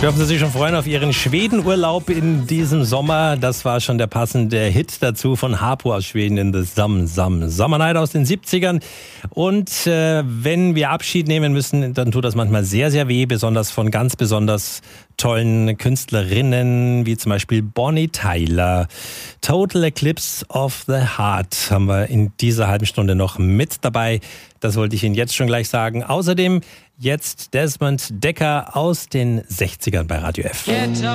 Dürfen Sie sich schon freuen auf Ihren Schwedenurlaub in diesem Sommer? Das war schon der passende Hit dazu von Hapo aus Schweden in The Summer Night aus den 70ern. Und wenn wir Abschied nehmen müssen, dann tut das manchmal sehr, sehr weh, besonders von ganz besonders tollen Künstlerinnen, wie zum Beispiel Bonnie Tyler. Total Eclipse of the Heart haben wir in dieser halben Stunde noch mit dabei. Das wollte ich Ihnen jetzt schon gleich sagen. Außerdem jetzt Desmond Dekker aus den 60ern bei Radio F.